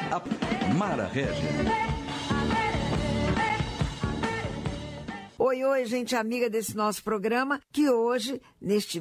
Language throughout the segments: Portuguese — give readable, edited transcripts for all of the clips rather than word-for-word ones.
Mara Régia. Oi, gente amiga desse nosso programa, que hoje, neste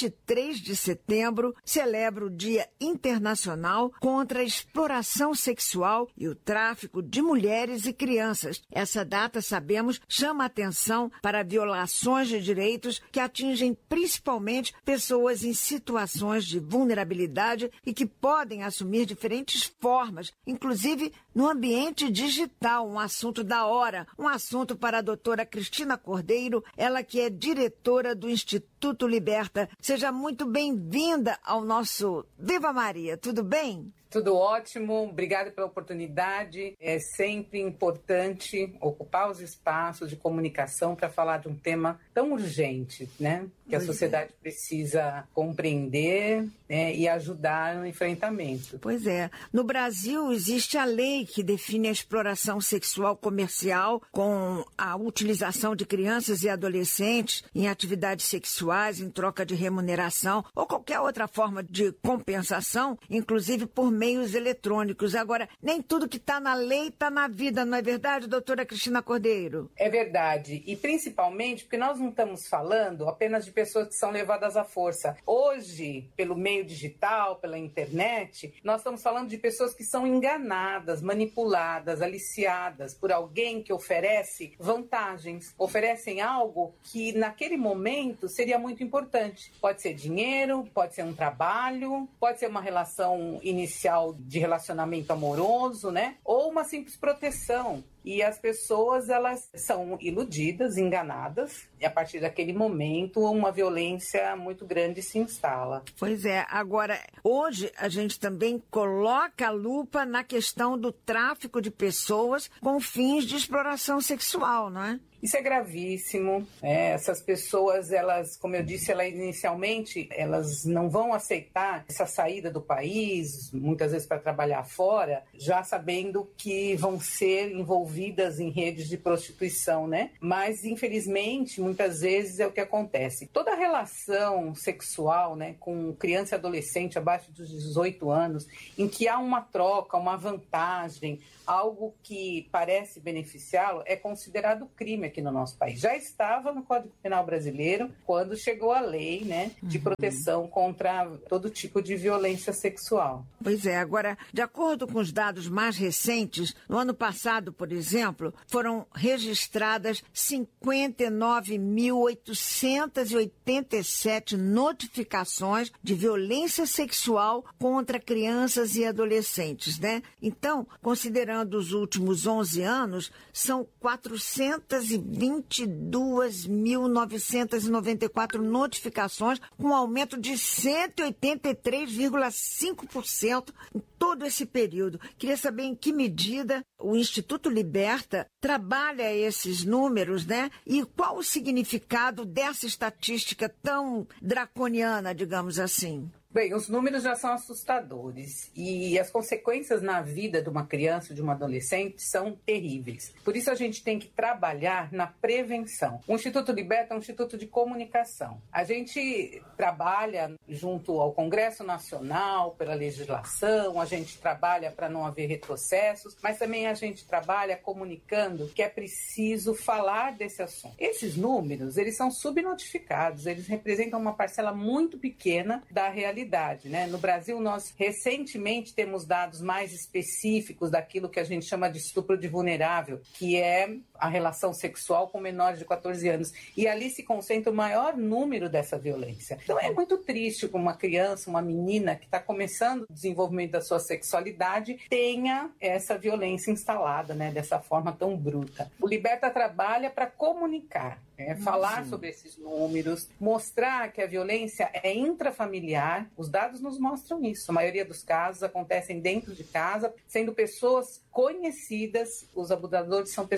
23 de setembro, celebra o Dia Internacional contra a Exploração Sexual e o Tráfico de Mulheres e Crianças. Essa data, sabemos, chama atenção para violações de direitos que atingem principalmente pessoas em situações de vulnerabilidade e que podem assumir diferentes formas, inclusive no ambiente digital, um assunto da hora, um assunto para a doutora Cristina Cordeiro, ela que é diretora do Instituto Liberta. Seja muito bem-vinda ao nosso Viva Maria, tudo bem? Tudo ótimo, obrigada pela oportunidade. É sempre importante ocupar os espaços de comunicação para falar de um tema tão urgente, né? Que a sociedade precisa compreender, né, e ajudar no enfrentamento. Pois é. No Brasil existe a lei que define a exploração sexual comercial com a utilização de crianças e adolescentes em atividades sexuais em troca de remuneração ou qualquer outra forma de compensação, inclusive por meios eletrônicos. Agora, nem tudo que está na lei está na vida, não é verdade, doutora Cristina Cordeiro? É verdade, e principalmente porque nós não estamos falando apenas de pessoas que são levadas à força. Hoje, pelo meio digital, pela internet, nós estamos falando de pessoas que são enganadas, manipuladas, aliciadas por alguém que oferece vantagens, oferecem algo que naquele momento seria muito importante. Pode ser dinheiro, pode ser um trabalho, pode ser uma relação inicial de relacionamento amoroso, né? Ou uma simples proteção. E as pessoas, elas são iludidas, enganadas, e a partir daquele momento uma violência muito grande se instala. Pois é, agora, hoje a gente também coloca a lupa na questão do tráfico de pessoas com fins de exploração sexual, não é? Isso é gravíssimo. Essas pessoas, elas, como eu disse, inicialmente, elas não vão aceitar essa saída do país, muitas vezes para trabalhar fora, já sabendo que vão ser envolvidas em redes de prostituição, né? Mas, infelizmente, muitas vezes é o que acontece. Toda relação sexual, né, com criança e adolescente abaixo dos 18 anos, em que há uma troca, uma vantagem, algo que parece beneficiá-lo, é considerado crime aqui no nosso país. Já estava no Código Penal brasileiro quando chegou a lei, né, de proteção contra todo tipo de violência sexual. Pois é, agora, de acordo com os dados mais recentes, no ano passado, por exemplo, foram registradas 59.887 notificações de violência sexual contra crianças e adolescentes, né? Então, considerando os últimos 11 anos, são 422.994 notificações, com um aumento de 183,5% em todo esse período. Queria saber em que medida o Instituto Liberta trabalha esses números, né? E qual o significado dessa estatística tão draconiana, digamos assim? Bem, os números já são assustadores e as consequências na vida de uma criança, de uma adolescente, são terríveis. Por isso a gente tem que trabalhar na prevenção. O Instituto Liberta é um instituto de comunicação. A gente trabalha junto ao Congresso Nacional pela legislação, a gente trabalha para não haver retrocessos, mas também a gente trabalha comunicando que é preciso falar desse assunto. Esses números, eles são subnotificados, eles representam uma parcela muito pequena da realidade. Né? No Brasil, nós recentemente temos dados mais específicos daquilo que a gente chama de estupro de vulnerável, que é a relação sexual com menores de 14 anos. E ali se concentra o maior número dessa violência. Então é muito triste que uma criança, uma menina que está começando o desenvolvimento da sua sexualidade tenha essa violência instalada, né? Dessa forma tão bruta. O Liberta trabalha para comunicar. Falar sobre esses números, mostrar que a violência é intrafamiliar. Os dados nos mostram isso. A maioria dos casos acontecem dentro de casa, sendo pessoas conhecidas. Os abusadores são pessoas conhecidas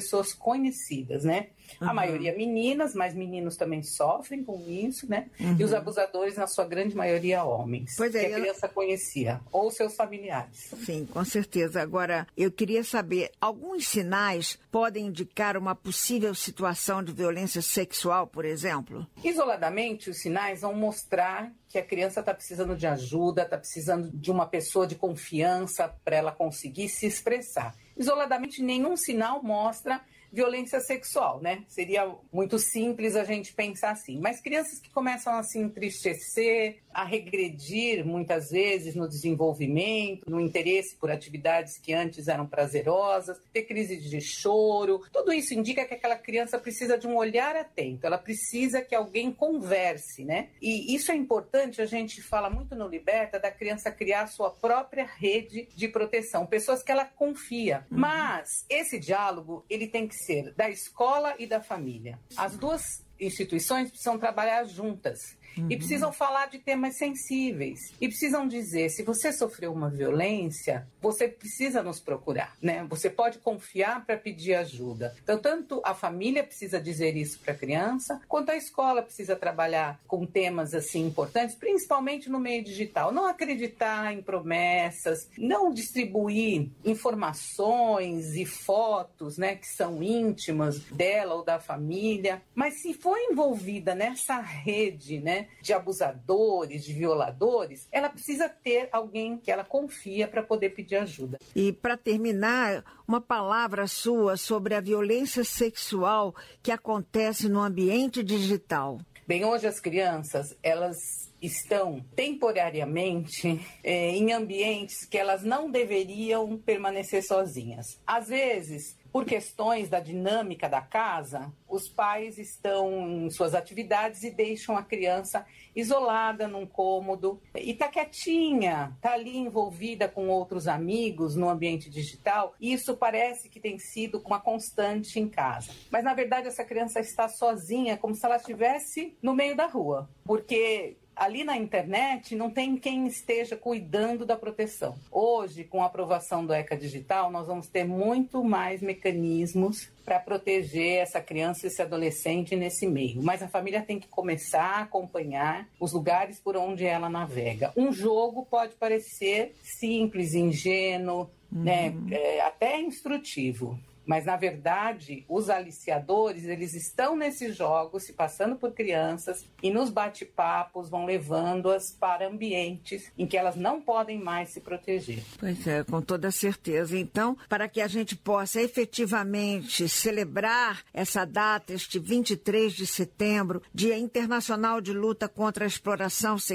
conhecidas, né? A maioria meninas, mas meninos também sofrem com isso, né? E os abusadores, na sua grande maioria, homens. Pois é, que a criança conhecia, ou seus familiares. Sim, com certeza. Agora, eu queria saber, alguns sinais podem indicar uma possível situação de violência sexual, por exemplo? Isoladamente, os sinais vão mostrar que a criança está precisando de ajuda, está precisando de uma pessoa de confiança para ela conseguir se expressar. Isoladamente, nenhum sinal mostra violência sexual, né? Seria muito simples a gente pensar assim. Mas crianças que começam a se entristecer, a regredir muitas vezes no desenvolvimento, no interesse por atividades que antes eram prazerosas, ter crise de choro, tudo isso indica que aquela criança precisa de um olhar atento, ela precisa que alguém converse, né? E isso é importante, a gente fala muito no Liberta da criança criar sua própria rede de proteção, pessoas que ela confia. Mas esse diálogo, ele tem que ser da escola e da família. As duas instituições precisam trabalhar juntas. E precisam falar de temas sensíveis. E precisam dizer, se você sofreu uma violência, você precisa nos procurar, né? Você pode confiar para pedir ajuda. Então, tanto a família precisa dizer isso para a criança, quanto a escola precisa trabalhar com temas assim importantes, principalmente no meio digital. Não acreditar em promessas, não distribuir informações e fotos, né, que são íntimas dela ou da família. Mas se for envolvida nessa rede, né, de abusadores, de violadores, ela precisa ter alguém que ela confia para poder pedir ajuda. E para terminar, uma palavra sua sobre a violência sexual que acontece no ambiente digital. Bem, hoje as crianças, elas estão temporariamente em ambientes que elas não deveriam permanecer sozinhas. Às vezes, por questões da dinâmica da casa, os pais estão em suas atividades e deixam a criança isolada num cômodo e está quietinha, está ali envolvida com outros amigos no ambiente digital. E isso parece que tem sido uma constante em casa. Mas, na verdade, essa criança está sozinha, como se ela estivesse no meio da rua, porque ali na internet não tem quem esteja cuidando da proteção. Hoje, com a aprovação do ECA Digital, nós vamos ter muito mais mecanismos para proteger essa criança e esse adolescente nesse meio. Mas a família tem que começar a acompanhar os lugares por onde ela navega. Um jogo pode parecer simples, ingênuo, né? Até instrutivo. Mas, na verdade, os aliciadores, eles estão nesses jogos, se passando por crianças, e nos bate-papos vão levando-as para ambientes em que elas não podem mais se proteger. Pois é, com toda certeza. Então, para que a gente possa efetivamente celebrar essa data, este 23 de setembro, Dia Internacional de Luta contra a Exploração Sexual,